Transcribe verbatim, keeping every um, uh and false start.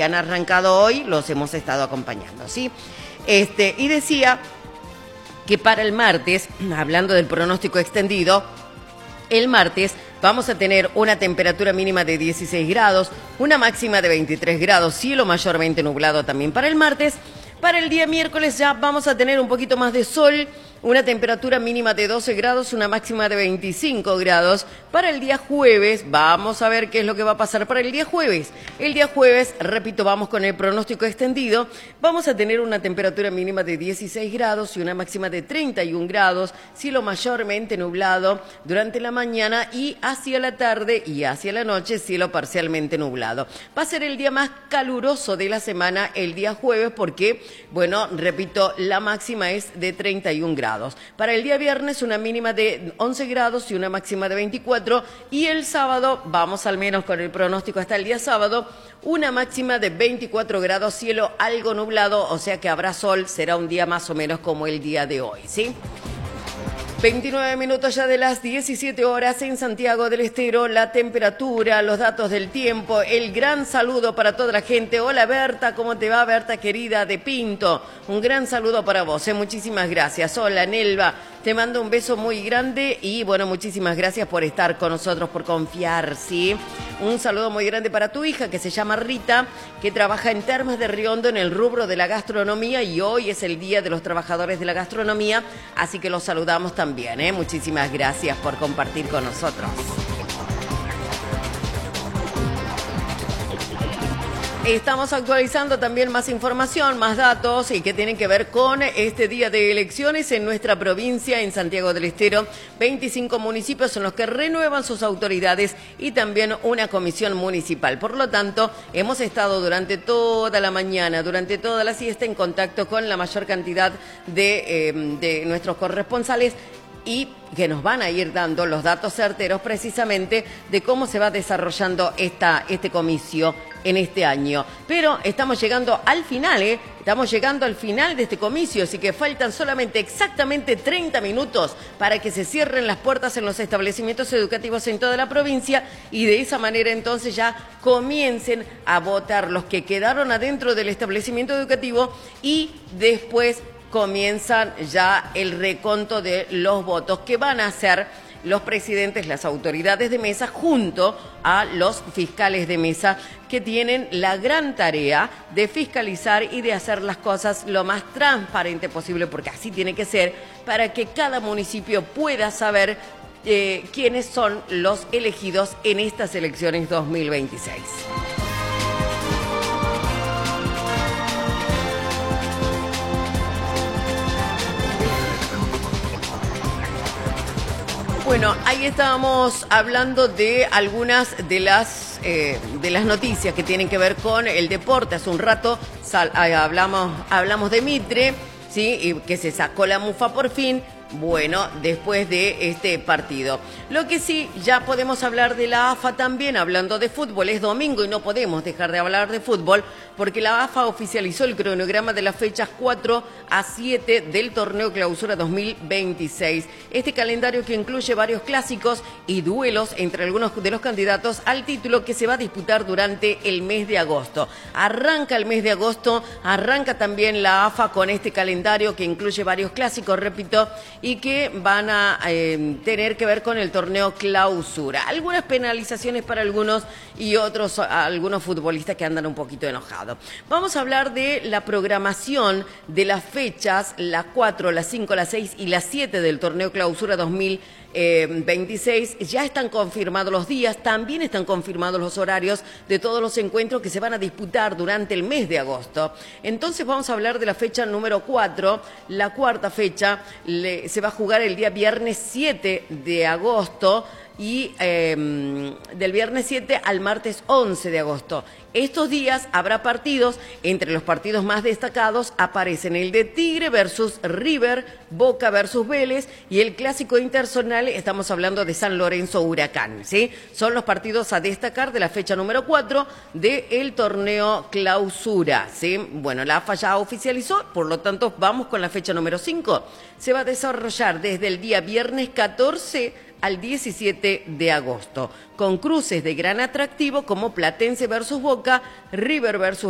que han arrancado hoy los hemos estado acompañando, ¿sí? Este, y decía que para el martes, hablando del pronóstico extendido, el martes vamos a tener una temperatura mínima de dieciséis grados, una máxima de veintitrés grados, cielo mayormente nublado también para el martes. Para el día miércoles ya vamos a tener un poquito más de sol, una temperatura mínima de doce grados, una máxima de veinticinco grados. Para el día jueves, vamos a ver qué es lo que va a pasar para el día jueves. El día jueves, repito, vamos con el pronóstico extendido, vamos a tener una temperatura mínima de dieciséis grados y una máxima de treinta y un grados, cielo mayormente nublado durante la mañana y hacia la tarde y hacia la noche, cielo parcialmente nublado. Va a ser el día más caluroso de la semana el día jueves porque, bueno, repito, la máxima es de treinta y un grados. Para el día viernes una mínima de once grados y una máxima de veinticuatro, y el sábado, vamos al menos con el pronóstico hasta el día sábado, una máxima de veinticuatro grados, cielo algo nublado, o sea que habrá sol, será un día más o menos como el día de hoy, ¿sí? veintinueve minutos ya de las diecisiete horas en Santiago del Estero, la temperatura, los datos del tiempo, el gran saludo para toda la gente. Hola Berta, ¿cómo te va, Berta querida de Pinto? Un gran saludo para vos, ¿eh? Muchísimas gracias. Hola Nelva, te mando un beso muy grande y bueno, muchísimas gracias por estar con nosotros, por confiar, ¿sí? Un saludo muy grande para tu hija que se llama Rita, que trabaja en Termas de Riondo en el rubro de la gastronomía y hoy es el Día de los Trabajadores de la Gastronomía, así que los saludamos también, ¿eh? Muchísimas gracias por compartir con nosotros. Estamos actualizando también más información, más datos y que tienen que ver con este día de elecciones en nuestra provincia, en Santiago del Estero. veinticinco municipios son los que renuevan sus autoridades y también una comisión municipal. Por lo tanto, hemos estado durante toda la mañana, durante toda la siesta, en contacto con la mayor cantidad de, eh, de nuestros corresponsales y que nos van a ir dando los datos certeros precisamente de cómo se va desarrollando esta, este comicio en este año. Pero estamos llegando al final, ¿eh? Estamos llegando al final de este comicio, así que faltan solamente exactamente treinta minutos para que se cierren las puertas en los establecimientos educativos en toda la provincia y de esa manera entonces ya comiencen a votar los que quedaron adentro del establecimiento educativo y después comienzan ya el reconto de los votos que van a hacer los presidentes, las autoridades de mesa, junto a los fiscales de mesa, que tienen la gran tarea de fiscalizar y de hacer las cosas lo más transparente posible, porque así tiene que ser, para que cada municipio pueda saber eh, quiénes son los elegidos en estas elecciones dos mil veintiséis. Bueno, ahí estábamos hablando de algunas de las eh, de las noticias que tienen que ver con el deporte. Hace un rato sal, hablamos hablamos de Mitre, sí, y que se sacó la mufa por fin. Bueno, después de este partido. Lo que sí, ya podemos hablar de la A F A también, hablando de fútbol. Es domingo y no podemos dejar de hablar de fútbol porque la A F A oficializó el cronograma de las fechas cuatro a siete del torneo Clausura dos mil veintiséis. Este calendario que incluye varios clásicos y duelos entre algunos de los candidatos al título que se va a disputar durante el mes de agosto. Arranca el mes de agosto, arranca también la A F A con este calendario que incluye varios clásicos, repito, y que van a eh, tener que ver con el torneo Clausura. Algunas penalizaciones para algunos y otros, algunos futbolistas que andan un poquito enojados. Vamos a hablar de la programación de las fechas, las cuatro, las cinco, las seis y las siete del torneo Clausura dos mil veintiséis. Ya están confirmados los días, también están confirmados los horarios de todos los encuentros que se van a disputar durante el mes de agosto. Entonces vamos a hablar de la fecha número cuatro, la cuarta fecha, le, se va a jugar el día viernes siete de agosto y eh, del viernes siete al martes once de agosto. Estos días habrá partidos, entre los partidos más destacados aparecen el de Tigre versus River, Boca versus Vélez y el clásico interzonal, estamos hablando de San Lorenzo Huracán, ¿sí? Son los partidos a destacar de la fecha número cuatro del torneo Clausura, ¿sí? Bueno, la A F A ya oficializó, por lo tanto vamos con la fecha número cinco. Se va a desarrollar desde el día viernes catorce al diecisiete de agosto, con cruces de gran atractivo como Platense versus Boca, River versus